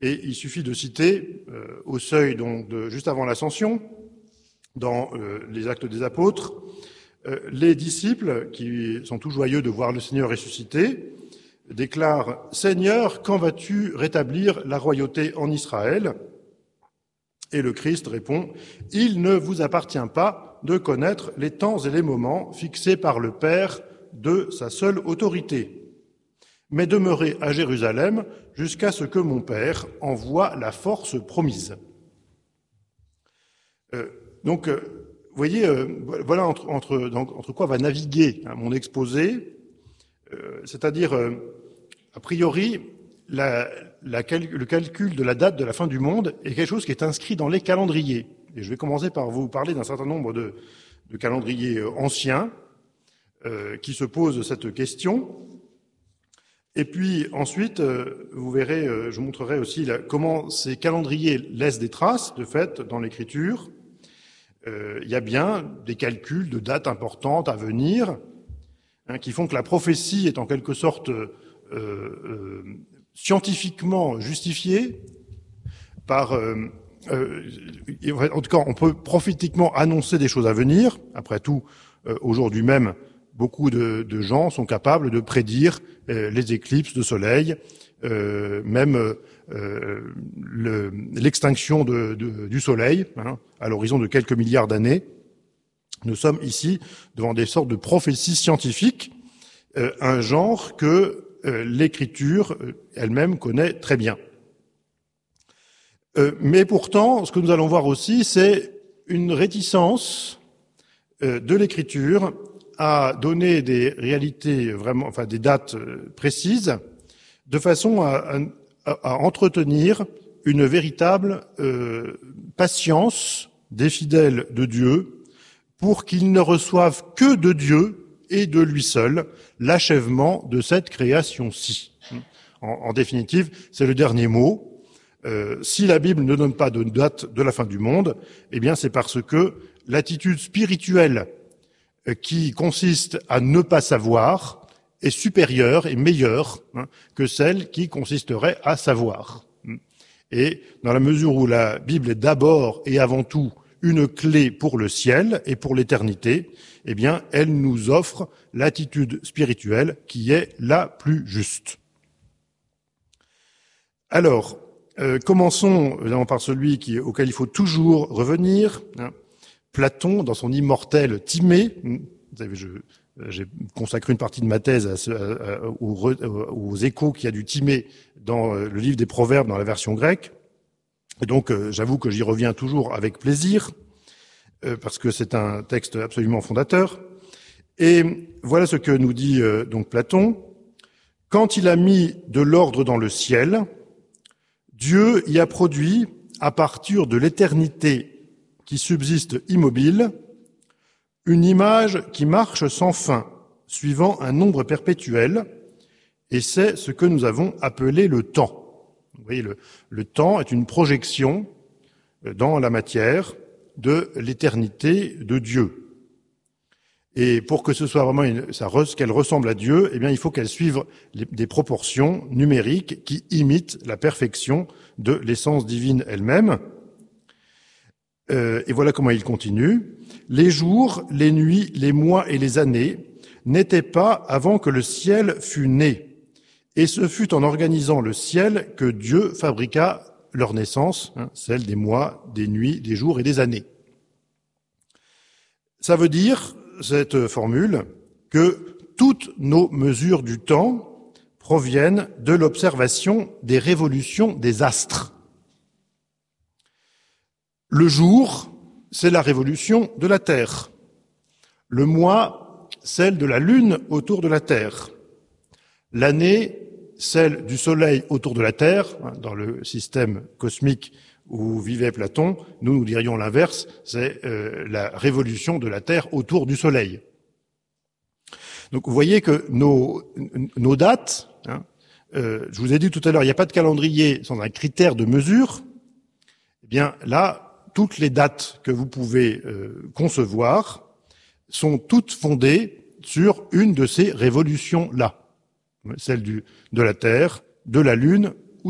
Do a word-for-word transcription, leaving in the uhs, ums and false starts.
Et il suffit de citer, euh, au seuil donc de, juste avant l'ascension, dans euh, les Actes des Apôtres, euh, les disciples, qui sont tout joyeux de voir le Seigneur ressuscité, déclarent « Seigneur, quand vas-tu rétablir la royauté en Israël ?» Et le Christ répond « Il ne vous appartient pas de connaître les temps et les moments fixés par le Père de sa seule autorité, mais demeurez à Jérusalem jusqu'à ce que mon Père envoie la force promise. » euh, Donc, euh, vous voyez, euh, voilà entre, entre, donc, entre quoi va naviguer hein, mon exposé, euh, c'est-à-dire, euh, a priori, la, la cal- le calcul de la date de la fin du monde est quelque chose qui est inscrit dans les calendriers. Et je vais commencer par vous parler d'un certain nombre de, de calendriers euh, anciens euh, qui se posent cette question. Et puis ensuite, euh, vous verrez, euh, je vous montrerai aussi là, comment ces calendriers laissent des traces, de fait, dans l'écriture. Euh, il y a bien des calculs de dates importantes à venir hein, qui font que la prophétie est en quelque sorte euh, euh, scientifiquement justifiée par... Euh, euh, en tout cas, on peut prophétiquement annoncer des choses à venir. Après tout, euh, aujourd'hui même, beaucoup de, de gens sont capables de prédire euh, les éclipses de soleil, euh, même euh, le, l'extinction de, de, du soleil hein, à l'horizon de quelques milliards d'années. Nous sommes ici devant des sortes de prophéties scientifiques, euh, un genre que euh, l'écriture elle-même connaît très bien. Euh, mais pourtant, ce que nous allons voir aussi, c'est une réticence euh, de l'écriture à donner des réalités vraiment, enfin des dates précises, de façon à, à, à entretenir une véritable euh, patience des fidèles de Dieu, pour qu'ils ne reçoivent que de Dieu et de lui seul l'achèvement de cette création-ci. En, en définitive, c'est le dernier mot. Euh, si la Bible ne donne pas de date de la fin du monde, eh bien c'est parce que l'attitude spirituelle qui consiste à ne pas savoir est supérieure et meilleure hein, que celle qui consisterait à savoir. Et dans la mesure où la Bible est d'abord et avant tout une clé pour le ciel et pour l'éternité, eh bien, elle nous offre l'attitude spirituelle qui est la plus juste. Alors, euh, commençons évidemment par celui qui, auquel il faut toujours revenir, hein, Platon, dans son immortel Timée, vous savez, je, j'ai consacré une partie de ma thèse à ce, à, à, aux, aux échos qu'il y a du Timée dans le livre des Proverbes, dans la version grecque. Et donc, euh, j'avoue que j'y reviens toujours avec plaisir, euh, parce que c'est un texte absolument fondateur. Et voilà ce que nous dit euh, donc Platon. « Quand il a mis de l'ordre dans le ciel, Dieu y a produit, à partir de l'éternité qui subsiste immobile, une image qui marche sans fin, suivant un nombre perpétuel, et c'est ce que nous avons appelé le temps. » Vous voyez, le, le temps est une projection dans la matière de l'éternité de Dieu. Et pour que ce soit vraiment une, ça, qu'elle ressemble à Dieu, eh bien, il faut qu'elle suive les, des proportions numériques qui imitent la perfection de l'essence divine elle-même. Euh, et voilà comment il continue. « Les jours, les nuits, les mois et les années n'étaient pas avant que le ciel fût né. Et ce fut en organisant le ciel que Dieu fabriqua leur naissance, hein, celle des mois, des nuits, des jours et des années. » Ça veut dire, cette formule, que toutes nos mesures du temps proviennent de l'observation des révolutions des astres. Le jour, c'est la révolution de la Terre. Le mois, celle de la Lune autour de la Terre. L'année, celle du Soleil autour de la Terre. Dans le système cosmique où vivait Platon, nous, nous dirions l'inverse, c'est euh, la révolution de la Terre autour du Soleil. Donc vous voyez que nos, nos dates, hein, euh, je vous ai dit tout à l'heure, il n'y a pas de calendrier sans un critère de mesure. Eh bien là, toutes les dates que vous pouvez euh, concevoir sont toutes fondées sur une de ces révolutions-là. Celle du, de la Terre, de la Lune